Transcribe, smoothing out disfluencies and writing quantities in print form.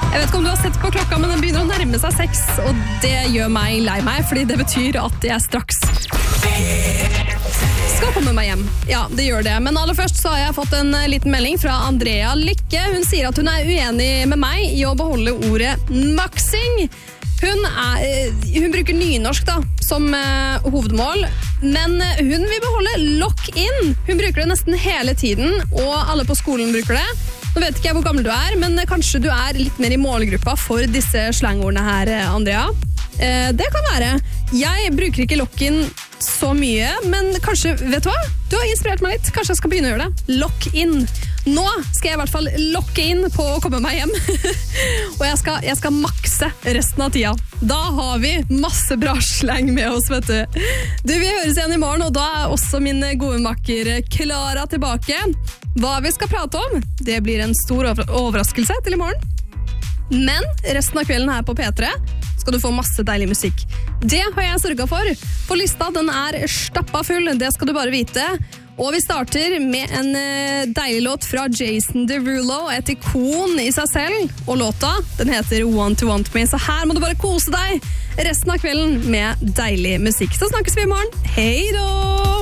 Jeg vet ikke om du har sett på klokka, men den begynner å nærme seg 6, og det gjør meg lei meg, fordi det betyr at jeg straks skal komme meg hjem. Ja, det gjør det. Men aller først så har jeg fått en liten melding fra Andrea Lykke. Hun sier at hun er uenig med meg i å beholde ordet maksing. Hun bruker nynorsk da, som hovedmål, men hun vil beholde lock-in. Hun bruker det nesten hele tiden, og alle på skolen bruker det. Nå vet ikke jeg hvor gammel du er, men kanskje du er litt mer i målgruppa for disse slangordene her, Andrea. Det kan være. Jeg bruker ikke lock-in så mye, men kanskje, vet du hva? Du har inspirert meg litt. Kanskje jeg skal begynne å gjøre det. Lock-in. Nå skal jeg i hvert fall locke inn på å komme meg hjem. Og jeg skal makse resten av tida. Da har vi masse bra slang med oss, vet du. Vi høres igjen i morgen, og da er også min gode makker Klara tilbake. Hva vi skal prate om, det blir en stor overraskelse til i morgen. Men resten av kvelden her på P3 skal du få masse deilig musikk. Det har jeg sørget for lista den er stappa full, det skal du bare vite. Og vi starter med en deilig låt fra Jason Derulo, et ikon i seg selv, og låta, den heter Want to Want Me, så her må du bare kose deg resten av kvelden med deilig musikk. Så snakkes vi i morgen. Hei då!